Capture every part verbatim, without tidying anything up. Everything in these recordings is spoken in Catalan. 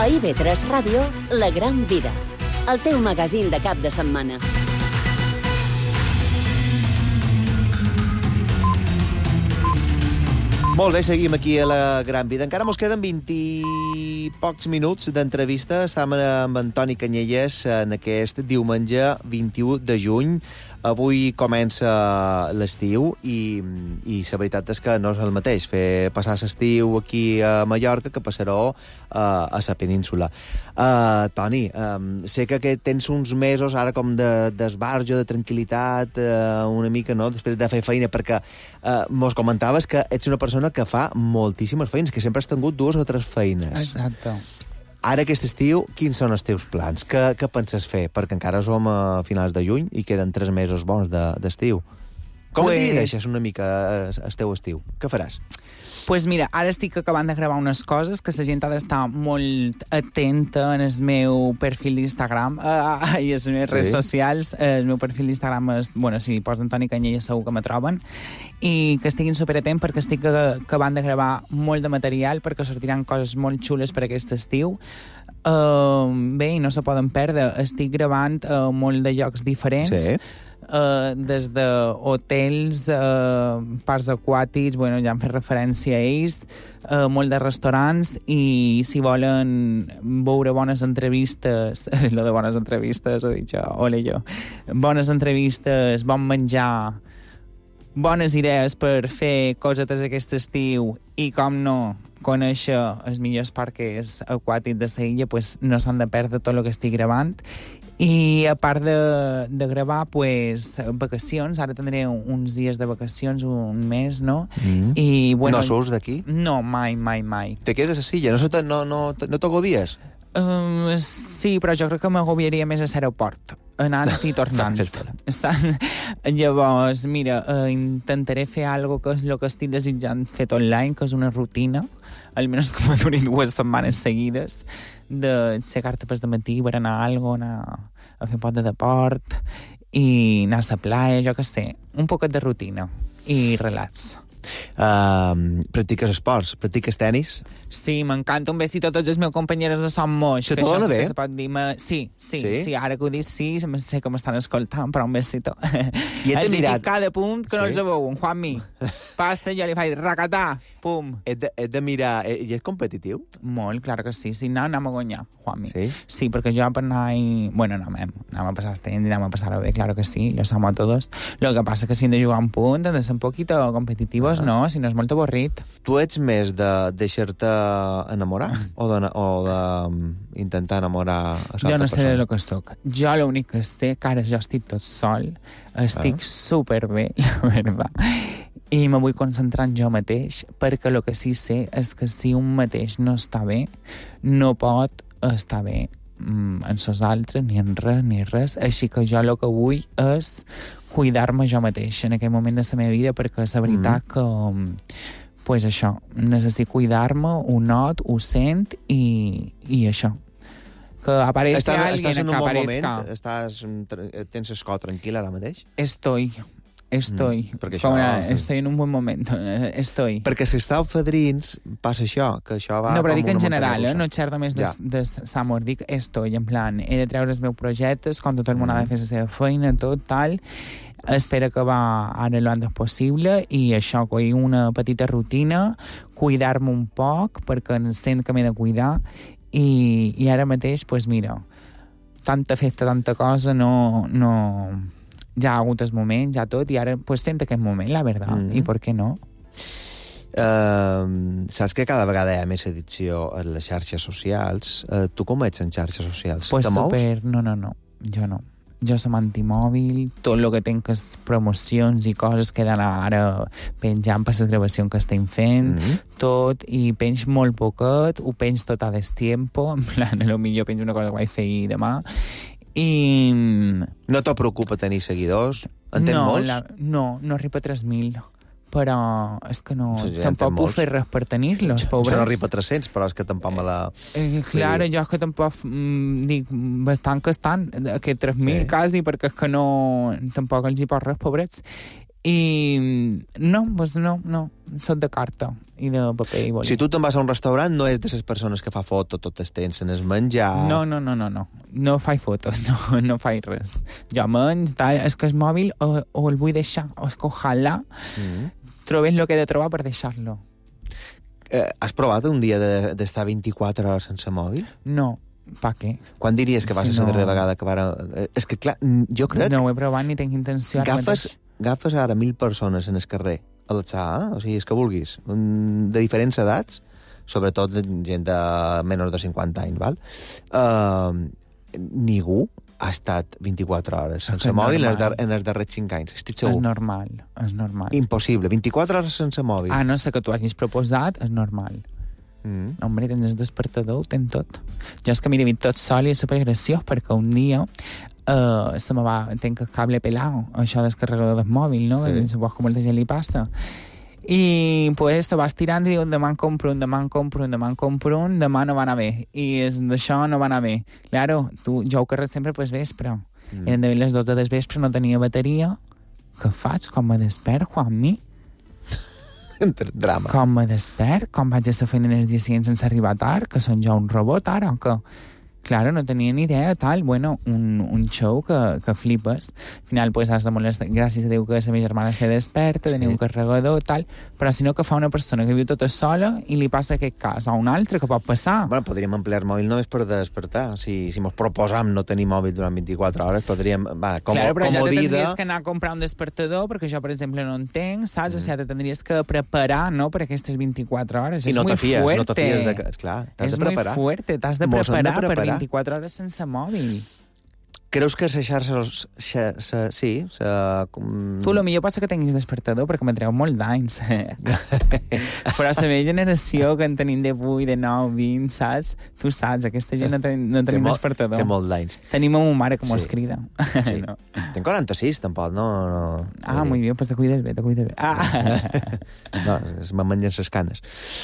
A I V tres Ràdio, La Gran Vida, el teu magazín de cap de setmana. Molt bé, seguim aquí a La Gran Vida. Encara mos queden vint i pocs minuts d'entrevista. Estem amb Antoni Canyelles en aquest diumenge vint-i-u de juny. Avui comença l'estiu i, i la veritat és que no és el mateix fer passar l'estiu aquí a Mallorca que passar-ho uh, a la península. Uh, Toni, um, sé que, que tens uns mesos ara com d'esbarjo, de, de tranquil·litat, uh, una mica, no?, després de fer feina, perquè uh, mos comentaves que ets una persona que fa moltíssimes feines, que sempre has tingut dues o tres feines. Exacte. Ara, aquest estiu, quins són els teus plans? Què, què penses fer? Perquè encara som a finals de juny i queden tres mesos bons d'estiu. De, Com pues... divideixes una mica el teu estiu? Què faràs? Pues mira, ara estic acabant de gravar unes coses que la gent ha d'estar molt atenta en el meu perfil d'Instagram uh, i les meves sí. redes socials. El meu perfil d'Instagram és, bueno, si posa Antoni Canyelles segur que me troben, i que estiguin superatent perquè estic acabant de gravar molt de material perquè sortiran coses molt xules per aquest estiu. Uh, bé, i no se poden perdre. Estic gravant uh, molt de llocs diferents. Sí. Uh, des de hotels, uh, parcs aquàtics, bueno, ja han fet referència a ells, uh, molt de restaurants, i si volen veure bones entrevistes, lo de bones entrevistes, ho he dit jo, ole jo, bones entrevistes, bon menjar, bones idees per fer cosetes aquest estiu i, com no, conèixer els millors parcs aquàtics de la illa, pues no s'han de perdre tot el que estic gravant. I a part de, de gravar, pues, vacacions, ara tindré uns dies de vacacions, un mes, no? Mm. I, bueno, no surts d'aquí? No, mai, mai, mai. Te quedes a Silla? No, no, no, no t'agobies? Um, sí, però jo crec que m'agobiaria més a l'aeroport, anant i tornant. Llavors, mira, uh, intentaré fer algo que és el que estic desitjant fet online, que és una rutina, almenys que me duri dues setmanes seguides, de aixecar-te per de matí, per anar a algo, anar a fer un poc de deport, i anar a la playa, jo què sé, un poquet de rutina i relax. Uh, practiques esports? Practiques tenis? Sí, m'encanta. Un besito a tots els meus companyeros de Som Moix. Se te dona bé? Se pot dir, ma... sí, sí, sí, sí, ara que ho dic, sí, sé que m'estan escoltant, però un besito. I et he mirat... cada punt que sí. No els veu, un Juanmi. Pasta, jo li faig racatà, pum. He de, he de mirar... I és competitiu? Molt, clar que sí. Si no, anem a guanyar, Juanmi. Sí? Sí, perquè jo per anar i... Bueno, no, anem, anem a passar el temps i anem a passar-ho bé, claro que sí, lo som a todos. Lo que passa que si hem de jugar un punt, hem de ser un poquito competitivos, ah. No? Si no és molt avorrit. Tu ets més de deixar-te enamorar o de, o de intentar enamorar a l'altra jo no persona? Sé el que soc. Jo l'únic que sé, que ara jo estic tot sol, estic ah. superbé, la veritat, i me vull concentrar en jo mateix, perquè el que sí sé és que si un mateix no està bé, no pot estar bé mm, en sos altres, ni en res, ni res. Així que jo el que vull és cuidar-me jo mateix en aquell moment de la meva vida, perquè és la veritat mm. que, pues això, necessito cuidar-me, ho not, ho sent, i, i això. Que apareixi Estàs, alguien estàs en un que bon aparezca. moment? Estàs, tens el cor tranquil ara mateix? Estoy. Estoy. Mm, perquè això... Una, estoy en un bon moment. Estoy. Perquè si estàu fadrins, passa això, que això va... No, però com dic en una general, eh? No xerdo més de, ja. de Samor. Dic estoy, en plan, he de treure els meus projectes, com tot el món mm. ha de fer la seva feina, tot, tal. Espero que va ara lo antes possible, i això, coi una petita rutina, cuidar-me un poc, perquè sent que m'he de cuidar, i, i ara mateix, pues mira, tanta festa, tanta cosa, no... no... ja ha hagut el moment, ja tot, i ara pues, sent aquest moment, la veritat. Mm. I per què no? Uh, saps que cada vegada hi ha més addicció a les xarxes socials. Uh, tu com ets en xarxes socials? Pues te mous? Super... No, no, no. Jo no. Jo som antimòbil, tot el que tenc és promocions i coses que he d'anar ara penjant per les gravacions que estem fent, mm-hmm. tot, i penjo molt poquet, ho penjo tot a destiempo, en plan, a lo millor penjo una cosa que vaig fer demà, i... No te preocupa tenir seguidors? En tens no, molts? La... No, no arriba a tres mil. Però és que no... Sí, ja tampoc puc fer res per tenir-los, pobres. Jo no arriba a tres-cents, però és que tampoc me la... Eh, clar, sí. Jo és que tampoc... Mm, dic, bastant que estan, aquests tres mil sí. quasi, perquè és que no... Tampoc els hi pot res, pobrets. I no, doncs no, no, són de carta i de paper i boli. Si tu te'n vas a un restaurant, no ets de les persones que fa foto tot el temps, en es menjar... No, no, no, no, no. No faig fotos, no, no faig res. Jo menys, tal, és que el mòbil o, o el vull deixar, o és que ojalà mm. trobés el que he de trobar per deixar-lo. Eh, has provat un dia d'estar de, vint-i-quatre hores sense mòbil? No. Pa què? Quan diries que va ser si la no... darrera vegada que vara... És que, clar, jo crec... No ho he provat ni tinc intenció. Agafes, agafes ara mil persones en el carrer, a l'atzar, eh? O sigui, és que vulguis, de diferents edats, sobretot gent de menys de cinquanta anys, val? Uh, ningú ha estat vint-i-quatre hores sense mòbil en els, dar en els darrers cinc anys, estic segur. És normal, és normal. Impossible, vint-i-quatre hores sense mòbil. Ah, no sé que tu hagis proposat, és normal. Mm. Hombre, tens el despertador, ho tens tot. Jo és que m'he vist tot sol i és supergraciós perquè un dia uh, se me va, tenc el cable pelau, això del carregador del mòbil, no? Sí. Supos que molta gent li passa. I pues te vas tirant i dius, demà en compro un, demà en compro un, demà en compro un, demà no va anar bé. I d'això no va anar bé. Claro, tu, jo ho carrego sempre pues vespre. Mm. Eren de les dotze del vespre, no tenia bateria. Què faig? Com me despert, Juanmi? Drama. Com me despert? Com vaig a ser fent energia sense arribar tard? Que són jo un robot ara? Que, claro, no tenia ni idea, tal. Bueno, un, un show que, que flipes. Al final, pues, has de molestar. Gràcies a Déu que la meva germana està desperta, sí. Tenia un carregador, tal. Però si no, que fa una persona que viu tota sola i li passa aquest cas a un altre que pot passar. Bueno, podríem emplear el mòbil només per despertar. Si, si mos proposam no tenir mòbil durant vint-i-quatre hores, podríem... Va, com, claro, però ja te dida... tindries que anar a comprar un despertador, perquè jo, per exemple, no en tenc, saps? Mm. O sigui, te tindries que preparar, no?, per aquestes vint-i-quatre hores. I és no te fies, fuerte. no te fies de... Esclar, t'has de preparar. És molt fuerte, t'has de preparar per vint-i-quatre hores sense mòbil. Creus que la xarxa... Xa, xa, sí, xa, com... Tu, lo millor passa que tinguis despertador, perquè me treu molt d'anys. Però la meva generació, que en tenim de vuit, de nou, vint, saps? Tu saps, aquesta gent no, ten, no tenim té despertador. Té molt d'anys. Tenim a mon mare que sí. Mos crida. Sí. No. Tenc quaranta-sis, tampoc, no... no ah, molt bé, pues te cuides bé, te cuides bé. Ah. No, es me mengen les canes.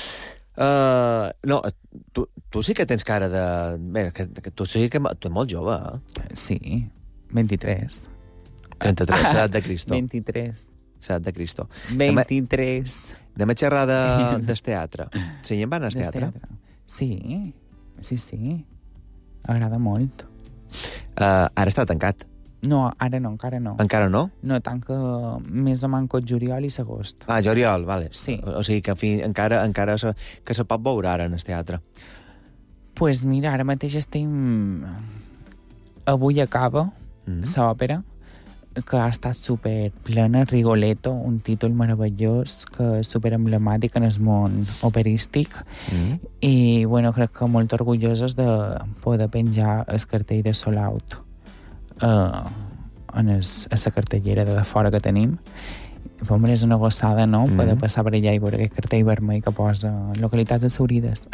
Uh, no, tu, tu sí que tens cara de... Bé, que, que tu sí que... Tu ets molt jove, eh? Sí, vint-i-tres. trenta-tres, edat de Cristo. vint-i-tres. Edat de Cristo. vint-i-tres. Anem a xerrar de, del teatre. Sí, en van al teatre? teatre? Sí, sí, sí. Agrada molt. Uh, ara està tancat. No, ara no, encara no. Encara no? No, tanca més o manco juliol i agost. Ah, juliol, vale. Sí. O, o sigui que fi, encara, encara se, que se pot veure ara en el teatre. Pues mira, ara mateix estem... Avui acaba mm. l'òpera, que ha estat super plena, Rigoletto, un títol meravellós, que és super emblemàtic en el món operístic. Mm. I, bueno, crec que molt orgullosos de poder penjar el cartell de Sold Out. Uh, en es, a la cartellera de, de fora que tenim. Home, és una gossada, no? Mm. Poder passar per allà i veure aquest cartell vermell que posa localitats exhaurides.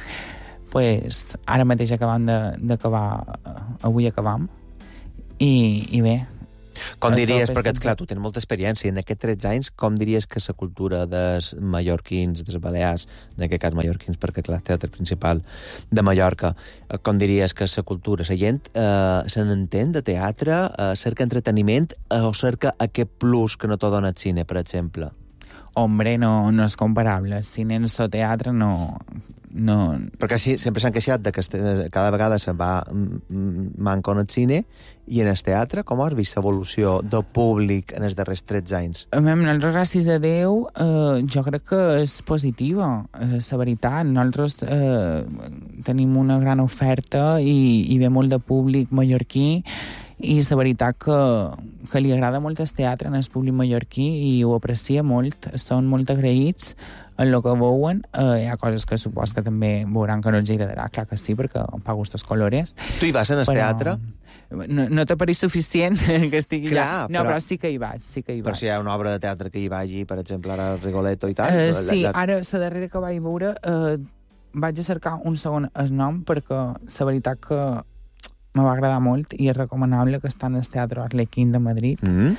Pues, ara mateix acabam d'acabar, avui acabam, i, i bé. Com diries, perquè clar, tu tens molta experiència, en aquests tretze anys, com diries que la cultura dels mallorquins, dels balears, en aquest cas mallorquins, perquè clar, el teatre principal de Mallorca, com diries que la cultura, la gent eh, se n'entén de teatre, eh, cerca entreteniment eh, o cerca aquest plus que no t'ho dona el cine, per exemple? Hombre, no, no és comparable. El cine en el teatre no... no... Perquè així sempre s'han queixat de que cada vegada se'n va manco en el cine i en el teatre. Com has vist l'evolució del públic en els darrers tretze anys? A mi, nosaltres, gràcies a Déu, eh, jo crec que és positiva, eh, la veritat. Nosaltres eh, tenim una gran oferta i, i ve molt de públic mallorquí, i la veritat que, que li agrada molt el teatre en el públic mallorquí i ho aprecia molt, són molt agraïts en el que veuen. Eh, hi ha coses que supos que també veuran que no els agradarà, clar que sí, perquè pa gustos colores. Tu hi vas en el però... teatre? No, no t'ha pareix suficient que estigui clar, allà. No, però... però sí que hi vaig, sí que hi vaig. Per si hi ha una obra de teatre que hi vagi, per exemple, ara Rigoletto i tal? Uh, sí, la, la... ara la darrera que vaig veure uh, vaig a cercar un segon el nom perquè la veritat que me va agradar molt i és recomanable, que està en el Teatre Arlequín de Madrid. Mm.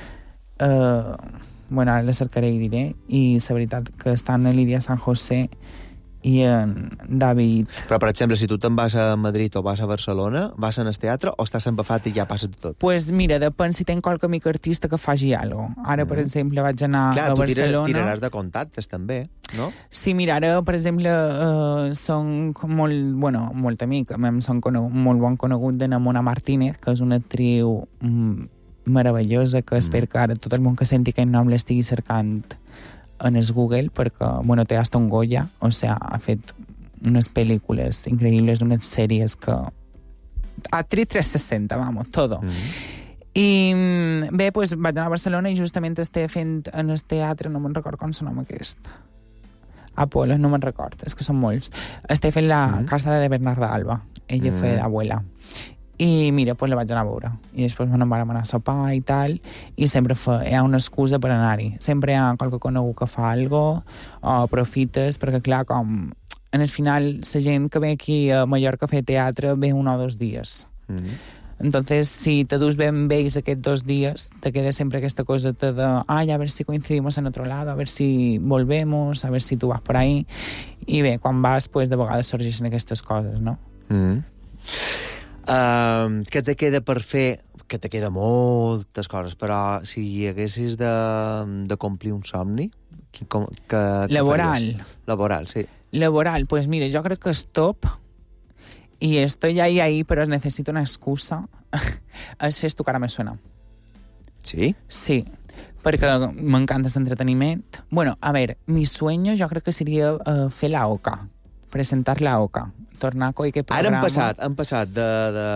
Uh, bueno, ara la cercaré i diré. I la veritat que està en Lídia San José i en David. Però, per exemple, si tu te'n vas a Madrid o vas a Barcelona, vas al teatre o estàs empafat i ja passa tot? Pues mira, depèn si tenc qualque amic artista que faci alguna cosa. Ara, mm. per exemple, vaig anar Clar, a Barcelona... Clar, tu tiraràs de contactes, també, no? Sí, mira, ara, per exemple, uh, són molt, bueno, molt amic, a mi em són conegut, molt bon conegut de Mona Martínez, que és una actriu mm, meravellosa, que mm. espero que ara tot el món que senti aquest nom l'estigui cercant en el Google, perquè, bueno, té hasta un Goya, o sea, ha fet unes pel·lícules increïbles, unes sèries que... Actriz trescientos sesenta, vamos, todo. Mm. I bé, pues, vaig anar a Barcelona i justament estic fent en el teatre, no me'n record com se nom aquest. Apolo, no me'n record, és que són molts. Estic fent la mm. casa de Bernarda Alba. Ella mm. feia d'abuela. I mira, pues la vaig anar a veure. I després me'n vam anar a sopar i tal, i sempre fa, hi ha una excusa per anar-hi. Sempre hi ha qualque conegut que fa alguna cosa, o aprofites, perquè clar, com en el final la gent que ve aquí a Mallorca a fer teatre ve un o dos dies. Mm. Entonces, si te dus ben vells aquests dos dies, te queda sempre aquesta cosa de, ay, a ver si coincidimos en otro lado, a ver si volvemos, a ver si tu vas por ahí. I bé, quan vas, pues, de vegades sorgeixen aquestes coses, no? Mm. Uh, què te queda per fer? Que te queda moltes coses, però si hi haguessis de, de complir un somni, com, que, laboral. Laboral, sí. Laboral, pues mira, jo crec que és top, i estoy ahí, ahí, però necessito una excusa, és fer Tu cara me suena. Sí? Sí, perquè m'encanta l'entreteniment. Bueno, a ver, mi sueño jo crec que seria uh, fer la OCA, presentar la OCA. Tornar a qualque programa... Ara hem passat, hem passat de,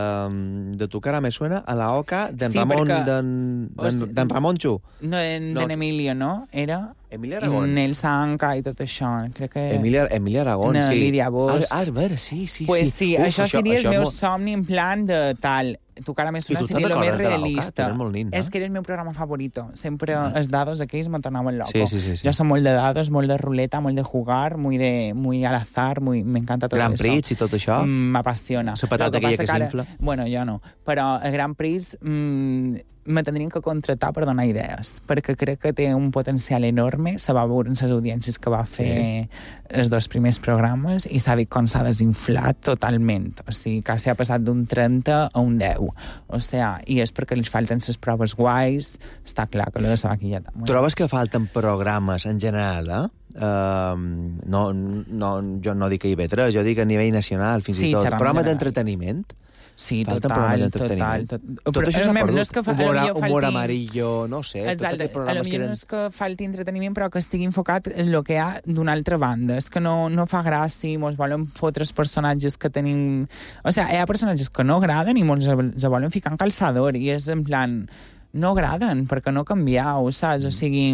de, de Tu cara me suena a la OCA d'en sí, Ramon, perquè... d'en Ramon Xu. No, d'en no, Emilio, no? Era... Emilia Aragón. Nel Sanca i tot això. Crec que... Emilia, Emilia Aragón, no, sí. Lídia Bosch. Ah, a veure, sí, sí. Pues sí, sí, Uf, això, això seria això, el meu molt... somni en plan de tal... Tu cara me suena seria el més realista. Linda. És que era el meu programa favorito. Sempre ah. els dados aquells me tornaven loco. Sí, sí, sí, sí. Yo soy molt de dados, molt de ruleta, molt de jugar, muy, de, muy al azar, muy, me encanta todo Grand eso. Grand Prix i tot això? M'apassiona. La patata aquella que, que s'infla? Bueno, jo no. Però el Grand Prix mmm, me tindrien que contratar per donar idees, perquè crec que té un potencial enorme. Se va veure en les audiències que va fer sí. els dos primers programes i s'ha vist com s'ha desinflat totalment. O sigui, quasi ha passat d'un trenta a un deu. O sigui, i és perquè els falten les proves guais. Està clar que l'ho de la vaquilleta. Trobes que falten programes en general, eh? Uh, no, no, jo no dic a I V tres, jo dic a nivell nacional, fins sí, i tot. Programes d'entreteniment? Sí, falten total, total, tot. Tot però, això s'ha perdut. No és que fa, humor, falti... humor amarillo, no sé, exacte, tots aquests programes que eren... no és que falti entreteniment, però que estigui enfocat en el que hi ha d'una altra banda. És que no, no fa gràcia, mos volen fotre els personatges que tenim... O sigui, hi ha personatges que no agraden i mos els volen ficar en calçador, i és en plan... No agraden, perquè no canviau, saps? O sigui...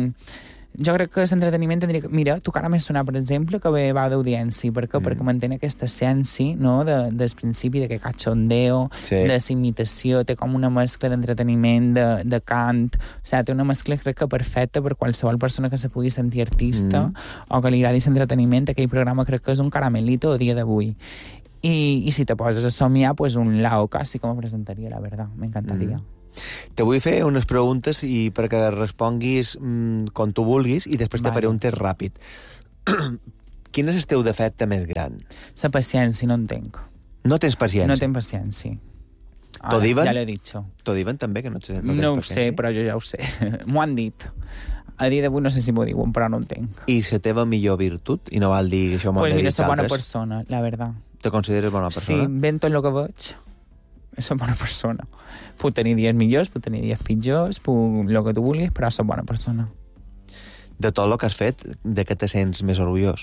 Jo crec que l'entreteniment tindria que... Mira, Tu cara me suena, per exemple, que va d'audiència. Per què? Mm. Perquè mantén aquesta essència, no?, de, del principi, de que cachondeo, sí. de l'imitació, té com una mescla d'entreteniment, de, de cant... O sigui, té una mescla, crec que perfecta per qualsevol persona que se pugui sentir artista mm. o que li agradi l'entreteniment. Aquell programa crec que és un caramelito a dia d'avui. I, i si te poses a somiar, pues un lao quasi com a presentaria, la verdad. M'encantaria. Mm. Te vull fer unes preguntes i perquè responguis mm, com tu vulguis i després vale. Te faré un test ràpid. Quin és el teu defecte més gran? La paciència, no en tenc. No tens paciència? No tenc paciència. T'ho diuen? Ja l'he dit. T'ho diuen també, que no, no tens no paciència? No ho sé, però jo ja ho sé. M'ho han dit. A dia d'avui no sé si m'ho diuen, però no en tenc. I la teva millor virtut? I no val dir això m'ho pues han de dir altres? Pues mira, soc bona persona, la verdad. Te consideres bona persona? Sí, ben tot el que veig. Soc bona persona. Puc tenir dies millors, puc tenir dies pitjors, puc el que tu vulguis, però soc bona persona. De tot el que has fet, de què te sents més orgullós?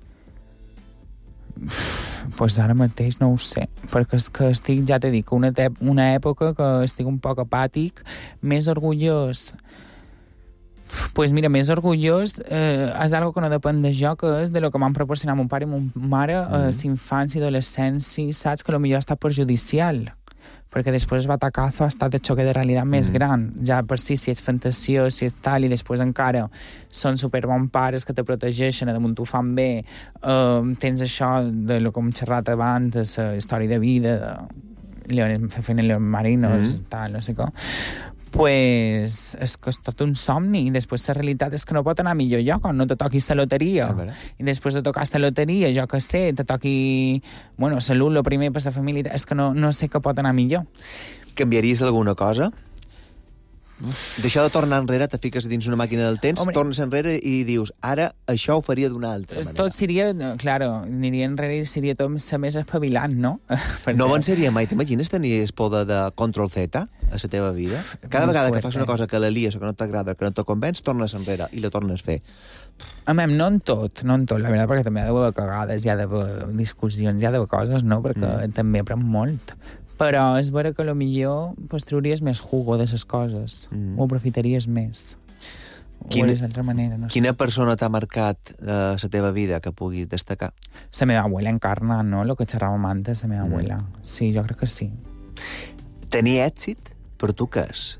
Pues ara mateix no ho sé, perquè és que estic, ja t'he dit, una, una època que estic un poc apàtic, més orgullós... Pues mira, més orgullós eh, és algo que no depèn de jo, que és de lo que m'han proporcionat mon pare i mon mare a mm. -hmm. infància i adolescència, saps? Que potser ha estat perjudicial, perquè després el batacazo ha estat el xoque de realitat mm. més gran. Ja per si, si ets fantasió, si ets tal, i després encara són superbons pares que te protegeixen, damunt t'ho fan bé, eh, tens això de lo que hem xerrat abans, de la història de vida, de Leones, Fefene León Marinos, mm. tal, no sé com. Pues és que és tot un somni i després la realitat és que no pot anar millor lloc quan no te toquis la loteria. I després de tocar la loteria, jo que sé, te toqui, bueno, salut, lo primer per la família, és que no, no sé què pot anar millor. Canviaries alguna cosa? D'això de tornar enrere, te fiques dins una màquina del temps, Hombre, tornes enrere i dius, ara això ho faria d'una altra manera. Tot seria, claro, aniria enrere i seria tot més espavilant, no? No avançaria mai, t'imagines tenir el poder de control Z a la teva vida? Cada vegada que fas una cosa que la lies o que no t'agrada, que no te convenç, tornes enrere i la tornes a fer. A mi, no en tot, no en tot, la veritat, perquè també hi ha d'haver cagades, hi ha d'haver discussions, hi ha d'haver coses, no? Perquè mm. també aprèn molt. Però és vera que potser pues, trauries més jugo de les coses. Mm. Ho aprofitaries més. Quina, o d'altra manera, no sé. Quina persona t'ha marcat la uh, teva vida que pugui destacar? La meva abuela encarna, no? Lo que xerràvem antes, la meva mm. abuela. Sí, jo crec que sí. Tenir èxit, per tu què és?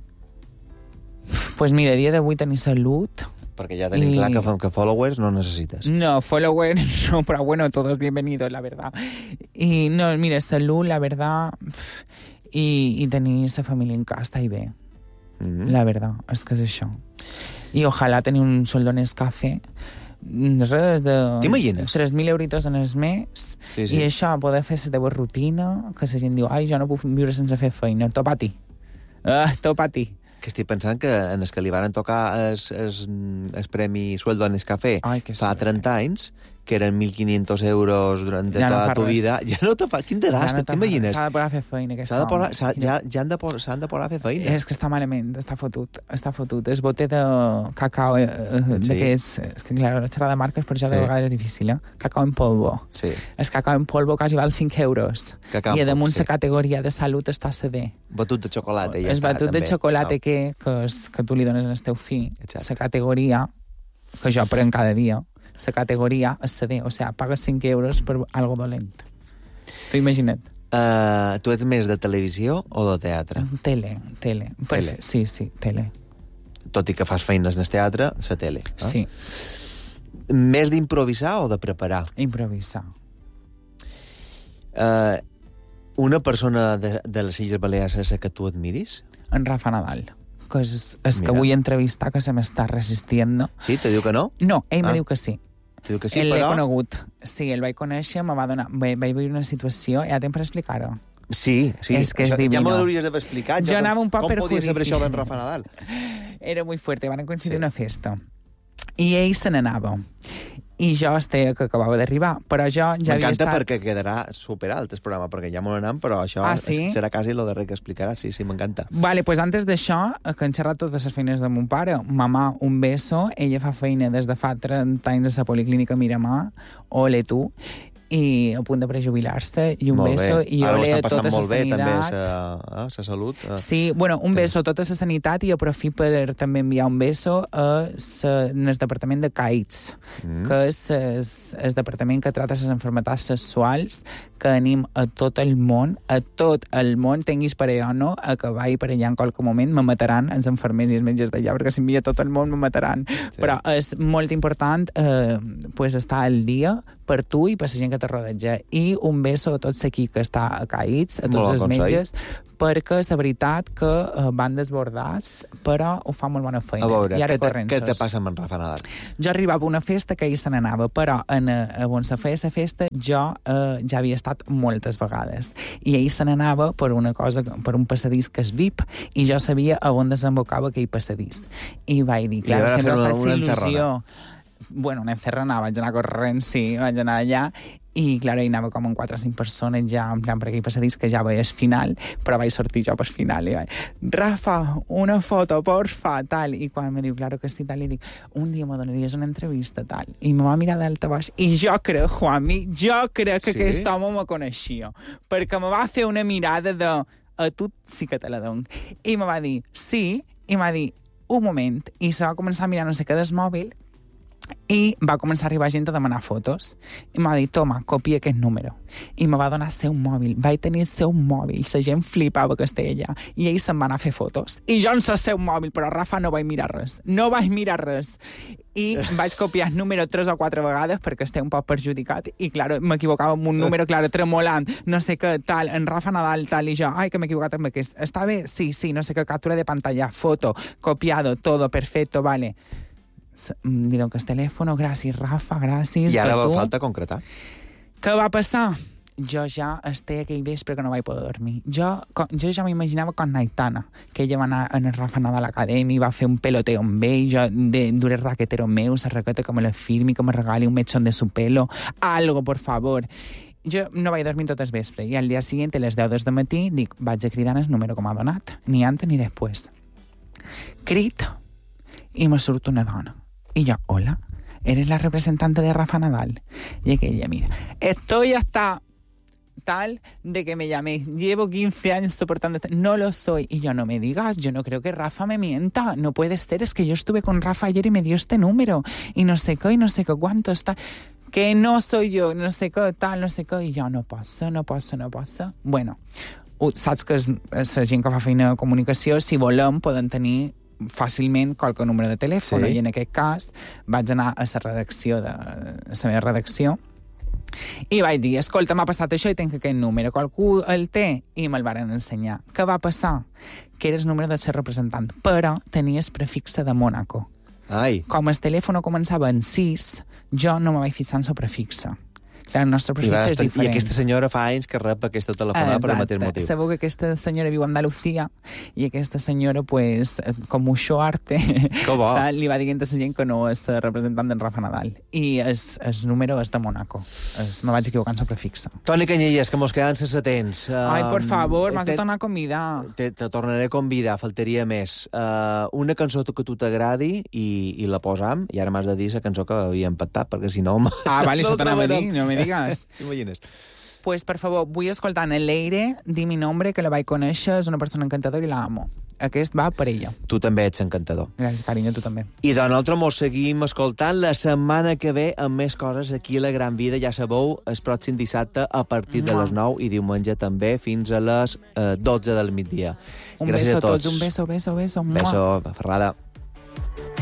Pues mira, a dia d'avui tenir salut... Perquè ja tenim I... clar que, que followers no necessites. No, followers no, pero bueno, todos bienvenidos, la verdad. Y no, mira, salud, la verdad, y, y tenir la família en casa està bé. Mm-hmm. La verdad, és que és això. I ojalà tenir un sueldo en Nescafé, res de... T'imagines? tres mil euritos en el mes, sí, sí. I això, poder fer la teva rutina, que la gent diu, ai, jo no puc viure sense fer feina, top a ti. Uh, top a ti. Que estic pensant que en els que li van tocar el, el, el premi Sueldo en Nescafé fa trenta anys, que eren mil quinientos euros durant ja tota no tu res. Vida, ja no te fa... Quin desastre, ja no t'imagines? S'ha de posar a fer feina. S'ha de posar, s'ha, ja, ja han de, s'han de posar a fer feina. És que està malament, està fotut, està fotut. És bote de cacao, eh, sí. que és, és que, clar, no xerrar de marques, per això sí. de vegades és difícil, eh? Cacao en polvo. Sí. És cacao en polvo quasi val cinc euros. Cacao I a damunt la sí. categoria de salut està C D. Batut de xocolata, ja és està, batut també. de xocolata no. que, que, és, que tu li dones al teu fill, la categoria, que jo prenc cada dia, la categoria és C D, o sigui, pagues cinc euros per algo dolent. T'ho imagina't. Uh, tu ets més de televisió o de teatre? Tele, tele. Tele. Sí, sí, tele. Tot i que fas feines en el teatre, la tele. Eh? Sí. Més d'improvisar o de preparar? Improvisar. Uh, una persona de, de les Illes Balears és que tu admiris? En Rafa Nadal. Que és, és que vull entrevistar, que se m'està resistint. Sí? Te diu que no? No, ell ah. me diu que sí. Te diu que sí, el però... l'he conegut. Sí, el vaig conèixer, me va donar... Vaig viure una situació... Ja temps per explicar-ho? Sí, sí. És que és això, divino. Ja m'ho hauries d'haver explicat. Jo anava un poc com perjudicial. podia saber això d'en Rafa Nadal? Era molt fuerte, van coincidir sí. una festa. I ell se n'anava. I jo estia que acabava d'arribar, però jo ja havia estat... M'encanta perquè quedarà superalt el programa, perquè ja m'ho anam, però això ah, sí? serà quasi lo darrer que explicarà. Sí, sí, m'encanta. Vale, pues antes d'això, que han xerrat totes les feines de mon pare. Mamà, un beso. Ella fa feina des de fa trenta anys a la Policlínica Miramar. Ole tu. I a punt de prejubilar-se, i un molt beso, bé. i jo le tota la molt sanitat. Bé, també, la eh, salut. Eh. Sí, bueno, un beso a tota la sanitat i aprofit per també enviar un beso a sa, en el departament de CAITS, mm. que és el, el departament que trata les enfermetats sexuals, que anim a tot el món, a tot el món, tinguis per allà o no, a que vagi per allà en qualque moment, me mataran els enfermers i els metges d'allà, perquè si envia tot el món me mataran. Sí. Però és molt important eh, pues estar al dia per tu i per la gent que te rodeja. I un beso a tots aquí que està a CAITS, a tots els metges, perquè és la veritat que uh, van desbordats, però ho fa molt bona feina. A veure, I ara què, te, què te passa amb en Rafa Nadal? Jo arribava a una festa que ell se n'anava, però en, a on se feia la festa jo uh, ja havia estat moltes vegades. I ell se n'anava per una cosa, per un passadís que és V I P, i jo sabia a on desembocava aquell passadís. I vaig dir, clar, sempre està aquesta il·lusió. Bueno, una encerrona, vaig anar corrent, sí, vaig anar allà, i, clar, hi anava com en quatre o cinc persones ja, en plan, per aquell passadís que ja veies final, però vaig sortir jo per final, i vaig, Rafa, una foto, porfa, tal, i quan me diu, claro que sí, tal, i dic, un dia me donaries una entrevista, tal, i me va mirar d'alta baix, i jo crec, Juanmi, jo crec que sí? Aquest home me coneixia, perquè me va fer una mirada de, a tu sí que te la dono, i me va dir, sí, i me va dir, un moment, i se va començar a mirar no sé què del mòbil, I va començar a arribar gent a demanar fotos. I m'ha dit, toma, copia aquest número. I me va donar el seu mòbil. Vaig tenir el seu mòbil. La gent flipava que estava allà. I ell se'n va anar a fer fotos. I jo en el seu mòbil, però Rafa no vaig mirar res. No vaig mirar res. I vaig copiar el número tres o quatre vegades perquè estava un poc perjudicat. I, claro, m'equivocava amb un número, claro, tremolant, no sé què, tal, en Rafa Nadal, tal, i jo, ai, que m'he equivocat amb aquest. Està bé? Sí, sí, no sé què, captura de pantalla, foto, copiado, todo, perfecto, vale. Li dono el telèfon, gràcies, Rafa, gràcies. I ara va falta concretar. Què va passar? Jo ja estic aquell vespre que no vaig poder dormir. Jo, jo ja m'imaginava con Aitana, que ella va anar en el Rafa Nadal Academy, va fer un peloteo amb ell, jo de, dure raquetero meu, se raqueta que me la firmi, que me regali un mechón de su pelo, algo, por favor. Jo no vaig dormir tot el vespre, i al dia següent, a les deu del matí, dic, vaig a cridar el número que m'ha donat, ni antes ni després. Crit, i me surt una dona. Y yo, hola, ¿eres la representante de Rafa Nadal? Y aquella, mira, estoy hasta tal de que me llaméis. Llevo quince años soportando esto. No lo soy. Y yo, no me digas, yo no creo que Rafa me mienta. No puede ser, es que yo estuve con Rafa ayer y me dio este número. Y no sé qué, y no sé qué cuánto está. Que no soy yo, no sé qué, tal, no sé qué. Y yo, no passa, no passa, no passa. Bueno, saps que la gent que fa feina de comunicació, si volem, poden tenir fàcilment qualque número de telèfon, sí. I en aquest cas vaig anar a la redacció de a la meva redacció i vaig dir, escolta, m'ha passat això i tenc aquest número, qualcú el té? I me'l varen ensenyar. Què va passar? Que era el número del seu representant, però tenia el prefixe de Mónaco. Ai. Com el telèfon començava en sis, jo no me vaig fixar en el prefixe. Clar, el nostre prefixe és diferent. I aquesta senyora fa anys que rep aquesta telefonada per el mateix motiu. Segur que aquesta senyora viu a Andalucía i aquesta senyora, pues, com mucho arte, li va dient a la gent que no és representant d'en Rafa Nadal. I el, el número és de Mónaco. Es, me vaig equivocar en el prefixe. Toni Canyelles, que mos quedan sense temps. Ai, por favor, m'has de tornar a convidar. Te, te tornaré a convidar, faltaria més. Uh, una cançó que tu t'agradi i, i la posam, i ara m'has de dir la cançó que havíem pactat, perquè si no... Ah, vale, no això t'anava a dir, no me digas. T'imagines? Pues, per favor, vull escoltar en Leire, Di mi nombre, que la vaig conèixer, és una persona encantadora i la amo. Aquest va per ella. Tu també ets encantador. Gràcies, carinyo, tu també. I de nosaltres mos seguim escoltant la setmana que ve amb més coses aquí a La Gran Vida. Ja sabeu, el pròxim dissabte a partir de les nou i diumenge també fins a les eh, dotze del migdia. Un Gràcies beso a tots. tots, un beso, beso, beso. Beso, Ferrada.